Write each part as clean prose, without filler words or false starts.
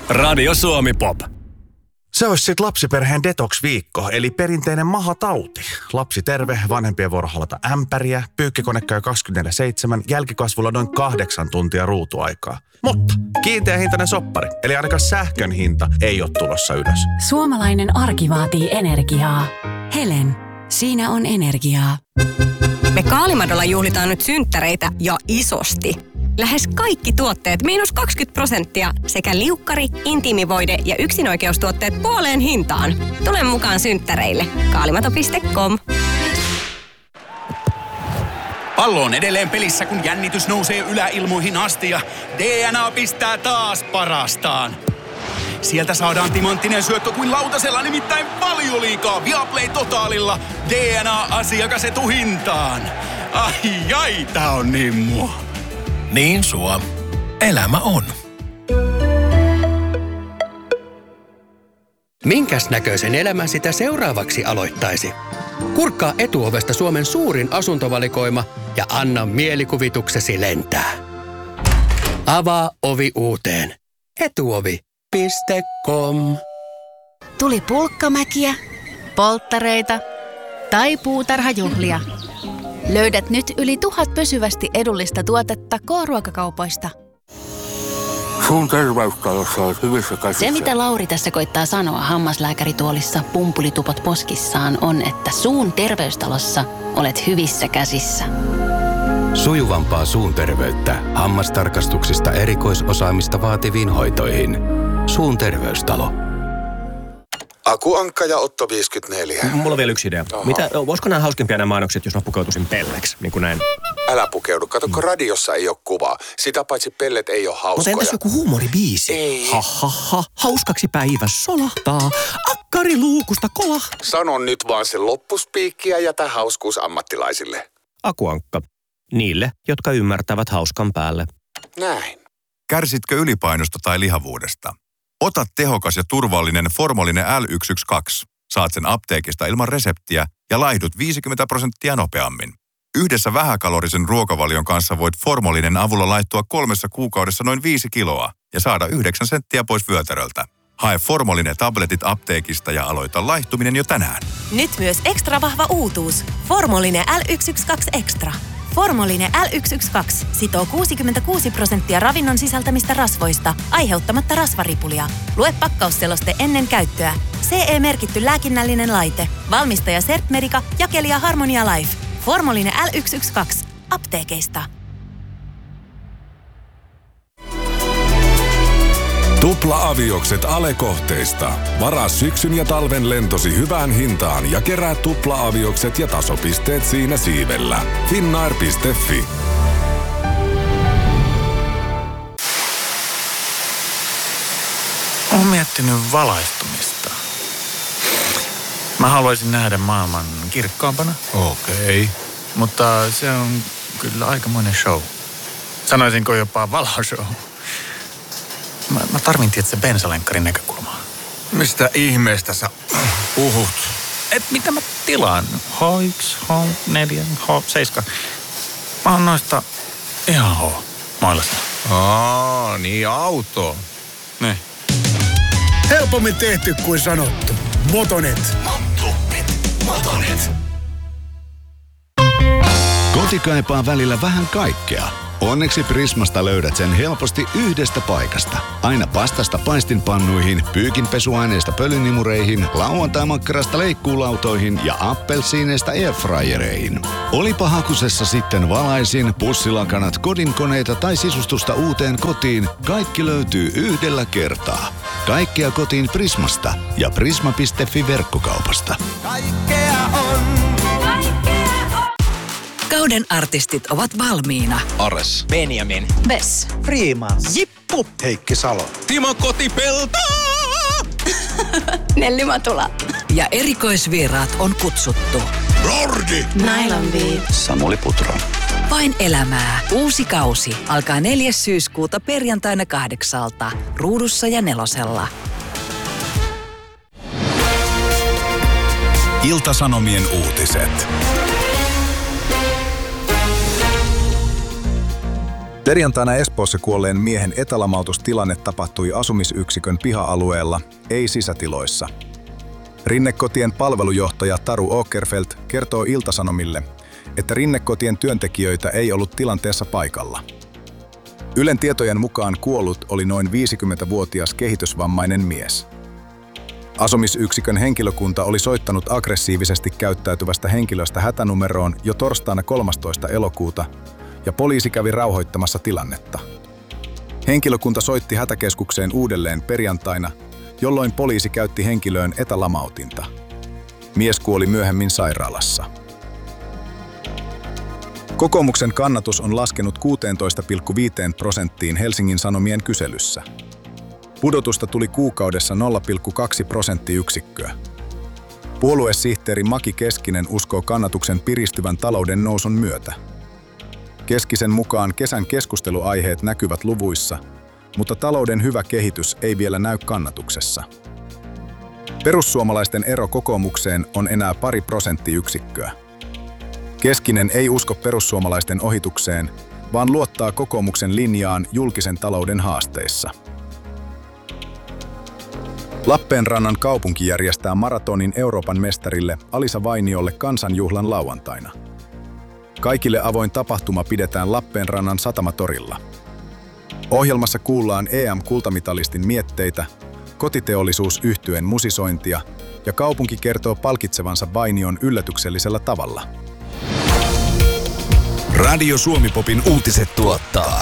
Radio Suomi Pop. Se olisi sitten lapsiperheen detox-viikko, eli perinteinen mahatauti. Lapsi terve, vanhempien vuoro halata ämpäriä, pyykkikone käy 24/7, jälkikasvulla noin 8 tuntia ruutuaikaa. Mutta kiinteä hintainen soppari, eli ainakaan sähkön hinta ei ole tulossa ylös. Suomalainen arki vaatii energiaa. Helen, siinä on energiaa. Me Kaalimadolla juhlitaan nyt synttäreitä ja isosti. Lähes kaikki tuotteet -20% sekä liukkari, intiimivoide ja yksinoikeustuotteet puoleen hintaan. Tule mukaan synttäreille. Kaalimato.com. Pallo on edelleen pelissä, kun jännitys nousee yläilmoihin asti ja DNA pistää taas parastaan. Sieltä saadaan timanttinen syöttö kuin lautasella, nimittäin Valioliigaa Viaplay Totaalilla. DNA-asiakasetu hintaan. Ai, tää on niin mua. Niin sua. Elämä on. Minkäs näköisen elämän sitä seuraavaksi aloittaisi? Kurkkaa Etuovesta Suomen suurin asuntovalikoima ja anna mielikuvituksesi lentää. Avaa ovi uuteen. Etuovi.com. Tuli pulkkamäkiä, polttareita tai puutarhajuhlia. Löydät nyt yli 1000 pysyvästi edullista tuotetta K-ruokakaupoista. Suun terveystalossa olet hyvissä käsissä. Se, mitä Lauri tässä koittaa sanoa hammaslääkärituolissa pumpulitupot poskissaan, on, että suun terveystalossa olet hyvissä käsissä. Sujuvampaa suun terveyttä hammastarkastuksista erikoisosaamista vaativiin hoitoihin. Suun terveystalo. Aku Ankka ja Otto 54. Mulla on vielä yksi idea. Voisiko nämä hauskimpia nämä mainokset, jos mä pukeutuisin pelleksi? Niin kuin näin. Älä pukeudu. Kato, kun radiossa ei ole kuvaa. Sitä paitsi pellet ei ole hauskoja. Mutta entäs joku huumoribiisi? Ei. Hauskaksi päivä solahtaa. Akkari luukusta kolahtaa. Sano nyt vaan se loppuspiikki ja jätä hauskuus ammattilaisille. Aku Ankka. Niille, jotka ymmärtävät hauskan päälle. Näin. Kärsitkö ylipainosta tai lihavuudesta? Ota tehokas ja turvallinen Formolinen L112. Saat sen apteekista ilman reseptiä ja laihdut 50% nopeammin. Yhdessä vähäkalorisen ruokavalion kanssa voit Formolinen avulla laihtua 3 kuukaudessa noin 5 kiloa ja saada 9 senttiä pois vyötäröltä. Hae Formolinen tabletit apteekista ja aloita laihtuminen jo tänään. Nyt myös ekstra vahva uutuus. Formolinen L112 Extra. Formolinen L112 sitoo 66% ravinnon sisältämistä rasvoista, aiheuttamatta rasvaripulia. Lue pakkausseloste ennen käyttöä. CE-merkitty lääkinnällinen laite. Valmistaja Certmedica, jakelija Harmonia Life. Formolinen L112. Apteekeista. Tupla-aviokset Ale-kohteista. Varaa syksyn ja talven lentosi hyvään hintaan ja kerää tupla-aviokset ja tasopisteet siinä siivellä. Finnair.fi. Olen miettinyt valaistumista. Mä haluaisin nähdä maailman kirkkaampana. Okei. Mutta se on kyllä aikamoinen show. Sanoisinko jopa valoshow. Mä tarvin tietysti bensalenkkarin näkökulmaa. Mistä ihmeestä sä puhut? Mitä mä tilaan? H1, H4, H7. Mä oon noista ihan H-mailasta. Niin auto. Ne. Helpommin tehty kuin sanottu. Motonet. Motonet. Koti kaipaa välillä vähän kaikkea. Onneksi Prismasta löydät sen helposti yhdestä paikasta. Aina pastasta paistinpannuihin, pyykinpesuaineista pölynimureihin, lauantaimakkarasta leikkuulautoihin ja appelsiineista airfryereihin. Olipa hakusessa sitten valaisin, pussilakanat, kodinkoneita tai sisustusta uuteen kotiin, kaikki löytyy yhdellä kertaa. Kaikkea kotiin Prismasta ja prisma.fi verkkokaupasta. Kaikkea on. Kauden artistit ovat valmiina. Ares. Benjamin. Bess. Freeman. Jippu. Heikki Salo. Timo Kotipelto. Nelli Matula. Ja erikoisvieraat on kutsuttu. Lordi. Nylon Beat. Samuli Putro. Vain elämää. Uusi kausi alkaa 4. syyskuuta perjantaina 8:00 Ruudussa ja 4:lla. Ilta-Sanomien uutiset. Perjantaina Espoossa kuolleen miehen etälamautustilanne tapahtui asumisyksikön piha-alueella, ei sisätiloissa. Rinnekotien palvelujohtaja Taru Åkerfeldt kertoo Ilta-Sanomille, että rinnekotien työntekijöitä ei ollut tilanteessa paikalla. Ylen tietojen mukaan kuollut oli noin 50-vuotias kehitysvammainen mies. Asumisyksikön henkilökunta oli soittanut aggressiivisesti käyttäytyvästä henkilöstä hätänumeroon jo torstaina 13. elokuuta, ja poliisi kävi rauhoittamassa tilannetta. Henkilökunta soitti hätäkeskukseen uudelleen perjantaina, jolloin poliisi käytti henkilöön etälamautinta. Mies kuoli myöhemmin sairaalassa. Kokoomuksen kannatus on laskenut 16,5% Helsingin Sanomien kyselyssä. Pudotusta tuli kuukaudessa 0,2 prosenttiyksikköä. Puoluesihteeri Maki Keskinen uskoo kannatuksen piristyvän talouden nousun myötä. Keskisen mukaan kesän keskusteluaiheet näkyvät luvuissa, mutta talouden hyvä kehitys ei vielä näy kannatuksessa. Perussuomalaisten ero kokoomukseen on enää pari prosenttiyksikköä. Keskinen ei usko perussuomalaisten ohitukseen, vaan luottaa kokoomuksen linjaan julkisen talouden haasteissa. Lappeenrannan kaupunki järjestää maratonin Euroopan mestarille Alisa Vainiolle kansanjuhlan lauantaina. Kaikille avoin tapahtuma pidetään Lappeenrannan satamatorilla. Ohjelmassa kuullaan EM-kultamitalistin mietteitä, kotiteollisuusyhtyeen musisointia ja kaupunki kertoo palkitsevansa Vainion yllätyksellisellä tavalla. Radio Suomi-popin uutiset tuottaa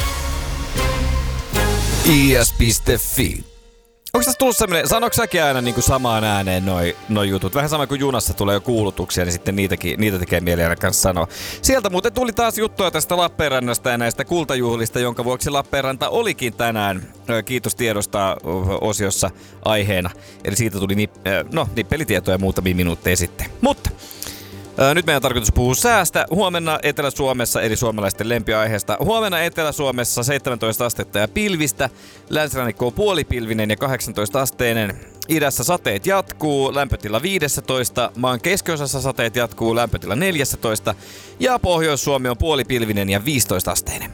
is.fi. Onko tässä tullut semmoinen, sanoiko säkin aina niin kuin samaan ääneen noi jutut? Vähän sama kuin junassa tulee jo kuulutuksia, niin sitten niitä tekee mieli aina kanssa sanoa. Sieltä muuten tuli taas juttua tästä Lappeenrannasta ja näistä kultajuhlista, jonka vuoksi Lappeenranta olikin tänään, kiitos tiedosta, osiossa aiheena. Eli siitä tuli nippelitietoja muutamia minuutteja sitten. Mutta nyt meidän on tarkoitus puhua säästä. Huomenna Etelä-Suomessa, eli suomalaisten lempiaiheesta. Huomenna Etelä-Suomessa 17 astetta ja pilvistä. Länsirannikko on puolipilvinen ja 18 asteinen. Idässä sateet jatkuu, lämpötila 15. Maan keskiosassa sateet jatkuu, lämpötila 14. Ja Pohjois-Suomi on puolipilvinen ja 15 asteinen.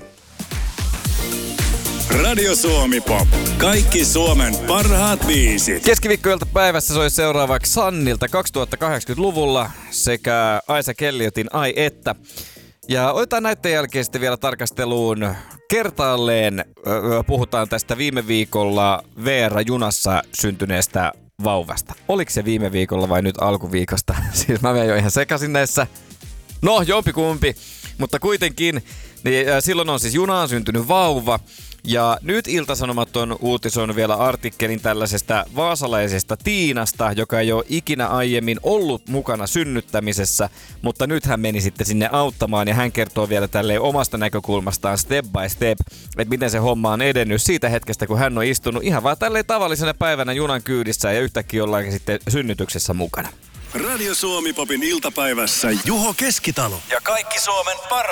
Radio Suomi Pop. Kaikki Suomen parhaat biisit. Keskiviikkoilta päivässä soi seuraavaksi Sannilta 2080-luvulla sekä Aisa Kelliotin Ai että. Ja otetaan näiden jälkeen sitten vielä tarkasteluun kertaalleen. Puhutaan tästä viime viikolla VR-junassa syntyneestä vauvasta. Oliko se viime viikolla vai nyt alkuviikosta? Siis mä menen jo ihan sekaisin näissä. No, jompikumpi. Mutta kuitenkin, niin silloin on siis junaan syntynyt vauva. Ja nyt Ilta-Sanomat on uutisoinut vielä artikkelin tällaisesta vaasalaisesta Tiinasta, joka ei ole ikinä aiemmin ollut mukana synnyttämisessä, mutta nyt hän meni sitten sinne auttamaan ja hän kertoo vielä tälleen omasta näkökulmastaan step by step, että miten se homma on edennyt siitä hetkestä, kun hän on istunut ihan vaan tälleen tavallisena päivänä junan kyydissä ja yhtäkkiä ollaan sitten synnytyksessä mukana. Radio Suomi Popin iltapäivässä Juho Keskitalo ja kaikki Suomen parhaat